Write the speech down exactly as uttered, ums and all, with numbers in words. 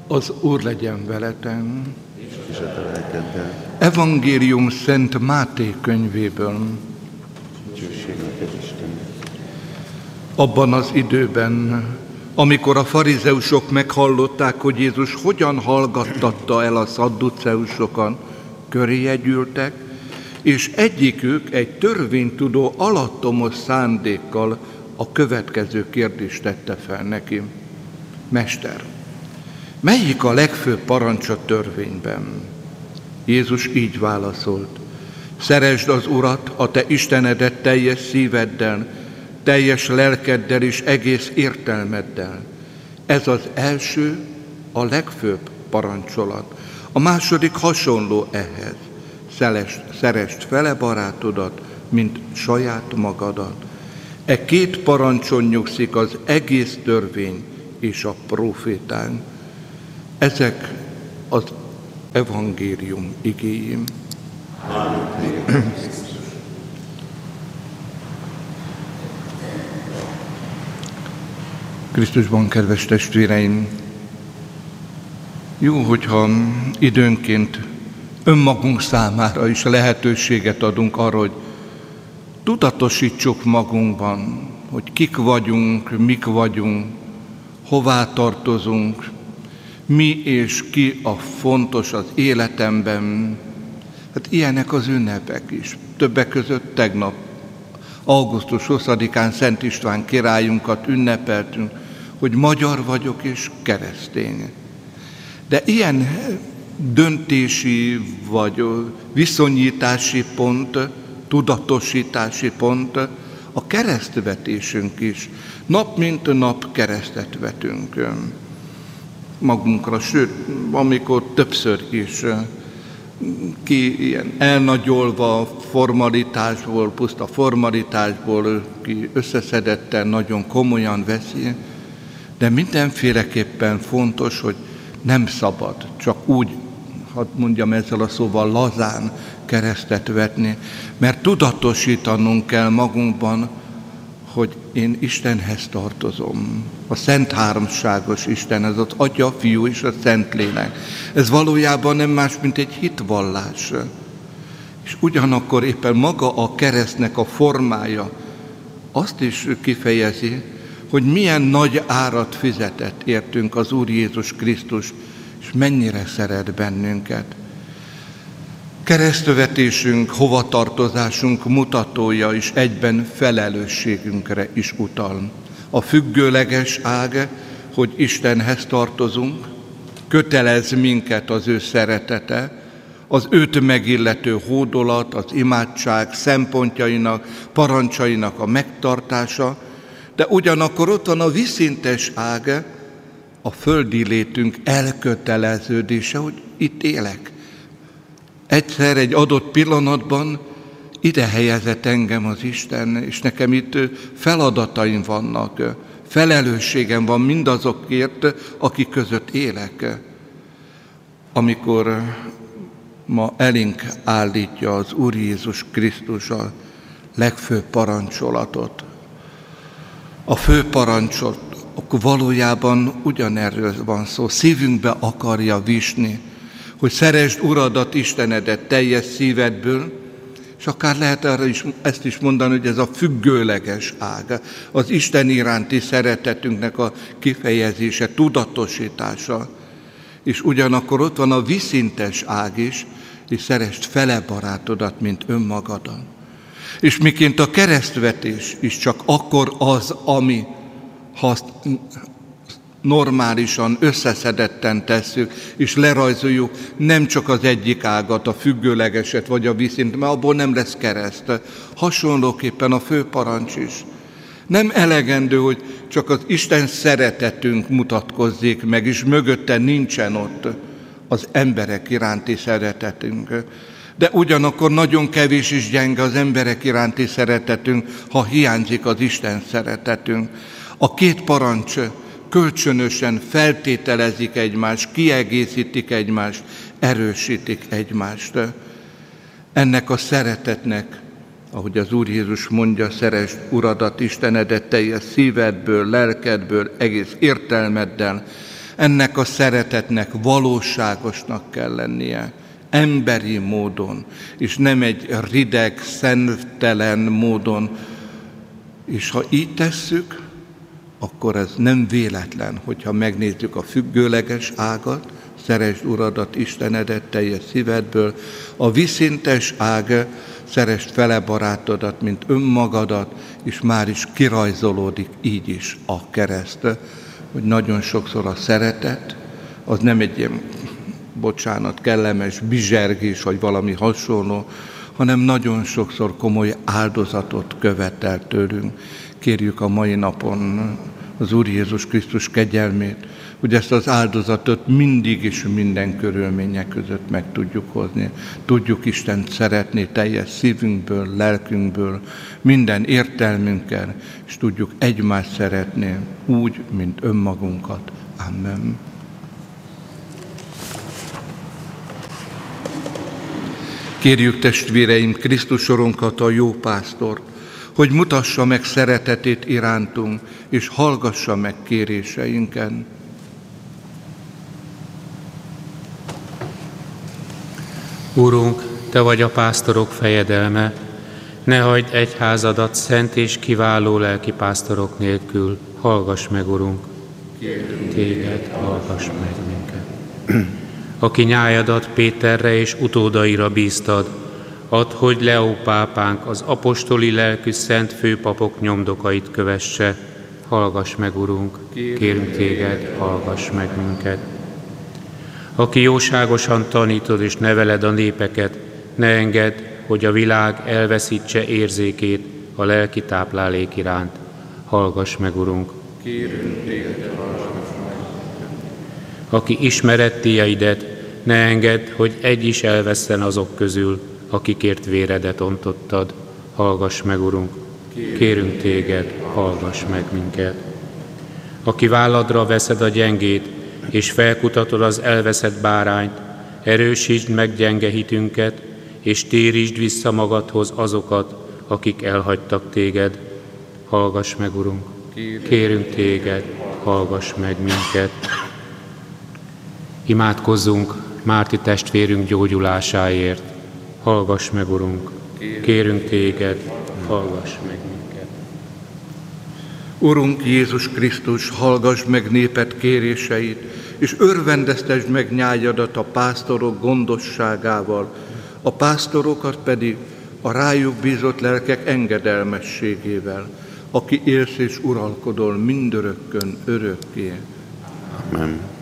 Az Úr legyen veletek. És a te lelkeddel. Evangélium Szent Máté könyvéből. Dicsőség neked, Isten. Abban az időben, amikor a farizeusok meghallották, hogy Jézus hogyan hallgattatta el a szadduceusokat, köréje gyűltek, és egyikük egy törvénytudó alattomos szándékkal a következő kérdést tette fel neki. Mester, melyik a legfőbb parancs a törvényben? Jézus így válaszolt. Szeresd az Urat, a te Istenedet teljes szíveddel, teljes lelkeddel és egész értelmeddel. Ez az első, a legfőbb parancsolat. A második hasonló ehhez. Szeresd, szeresd fele barátodat, mint saját magadat. E két parancson nyugszik az egész törvény és a próféták. Ezek az evangélium igéi. Krisztusban, kedves testvéreim, jó, hogyha időnként önmagunk számára is lehetőséget adunk arra, hogy tudatosítsuk magunkban, hogy kik vagyunk, mik vagyunk, hová tartozunk, mi és ki a fontos az életemben. Hát ilyenek az ünnepek is. Többek között tegnap, augusztus huszadikán Szent István királyunkat ünnepeltünk, hogy magyar vagyok és keresztény. De ilyen döntési vagy viszonyítási pont, tudatosítási pont a keresztvetésünk is. Nap mint nap keresztet vetünk magunkra, sőt, amikor többször is ki ilyen elnagyolva formalitásból, puszta formalitásból, ki összeszedetten nagyon komolyan veszi, de mindenféleképpen fontos, hogy nem szabad csak úgy, hadd mondjam ezzel a szóval, lazán keresztet vetni, mert tudatosítanunk kell magunkban, hogy én Istenhez tartozom. A Szent Háromságos Isten, ez az Atya, Fiú és a Szentlélek. Ez valójában nem más, mint egy hitvallás. És ugyanakkor éppen maga a keresztnek a formája azt is kifejezi, hogy milyen nagy árat fizetett értünk az Úr Jézus Krisztus, és mennyire szeret bennünket. Keresztvetésünk, hovatartozásunk mutatója is egyben felelősségünkre is utal. A függőleges ág, hogy Istenhez tartozunk, kötelez minket az ő szeretete, az őt megillető hódolat, az imádság szempontjainak, parancsainak a megtartása, de ugyanakkor ott van a vízszintes ág, a földi létünk elköteleződése, hogy itt élek. Egyszer egy adott pillanatban ide helyezett engem az Isten, és nekem itt feladataim vannak, felelősségem van mindazokért, akik között élek. Amikor ma elénk állítja az Úr Jézus Krisztus a legfőbb parancsolatot, a fő parancsot, akkor valójában ugyanerről van szó, szívünkbe akarja visni, hogy szeresd Uradat, Istenedet teljes szívedből, és akár lehet arra is, ezt is mondani, hogy ez a függőleges ág, az Isten iránti szeretetünknek a kifejezése, tudatosítása. És ugyanakkor ott van a vízszintes ág is, és szeresd fele barátodat, mint önmagadat. És miként a keresztvetés is csak akkor az, ami, ha azt normálisan, összeszedetten tesszük, és lerajzoljuk nem csak az egyik ágat, a függőlegeset, vagy a vízszint, mert abból nem lesz kereszt. Hasonlóképpen a fő parancs is. Nem elegendő, hogy csak az Isten szeretetünk mutatkozzék meg, és mögötte nincsen ott az emberek iránti szeretetünk. De ugyanakkor nagyon kevés is gyenge az emberek iránti szeretetünk, ha hiányzik az Isten szeretetünk. A két parancs kölcsönösen feltételezik egymást, kiegészítik egymást, erősítik egymást. Ennek a szeretetnek, ahogy az Úr Jézus mondja, szeresd Uradat, Istenedet teljes szívedből, lelkedből, egész értelmeddel. Ennek a szeretetnek valóságosnak kell lennie, emberi módon, és nem egy rideg, szenvtelen módon. És ha így tesszük, akkor ez nem véletlen, hogyha megnézzük a függőleges ágat, szeresd Uradat, Istenedet teljes szívedből, a viszintes ág, szeresd fele barátodat, mint önmagadat, és már is kirajzolódik így is a kereszt, hogy nagyon sokszor a szeretet, az nem egy ilyen, bocsánat, kellemes bizsergés, vagy valami hasonló, hanem nagyon sokszor komoly áldozatot követel tőlünk. Kérjük a mai napon az Úr Jézus Krisztus kegyelmét, hogy ezt az áldozatot mindig és minden körülmények között meg tudjuk hozni. Tudjuk Istent szeretni teljes szívünkből, lelkünkből, minden értelmünkkel, és tudjuk egymást szeretni úgy, mint önmagunkat. Amen. Kérjük testvéreim Krisztus Urunkat, a jó pásztort, hogy mutassa meg szeretetét irántunk, és hallgassa meg kéréseinken. Urunk, Te vagy a pásztorok fejedelme, ne hagyd egyházadat szent és kiváló lelkipásztorok nélkül. Hallgass meg, Urunk! Kérünk Téged, hallgass meg minket! Aki nyájadat Péterre és utódaira bíztad, add, hogy Leó pápánk az apostoli lelkű szent főpapok nyomdokait kövesse. Hallgass meg, Urunk! Kérünk Téged, hallgass meg minket! Aki jóságosan tanítod és neveled a népeket, ne engedd, hogy a világ elveszítse érzékét a lelki táplálék iránt. Hallgass meg, Urunk! Kérünk Téged, hallgass meg! Aki ismerettieidet, ne engedd, hogy egy is elvesszen azok közül, akikért véredet ontottad. Hallgass meg, Urunk! Kérünk Téged, hallgass meg minket! Aki válladra veszed a gyengét, és felkutatod az elveszett bárányt, erősítsd meg gyenge hitünket, és térítsd vissza magadhoz azokat, akik elhagytak Téged. Hallgass meg, Urunk! Kérünk Téged, hallgass meg minket! Imádkozzunk Márti testvérünk gyógyulásáért. Hallgass meg, Urunk! Kérünk Téged, hallgass meg minket! Urunk Jézus Krisztus, hallgass meg néped kéréseit, és örvendeztesd meg nyájadat a pásztorok gondosságával, a pásztorokat pedig a rájuk bízott lelkek engedelmességével, aki élsz és uralkodol mindörökkön örökké. Amen.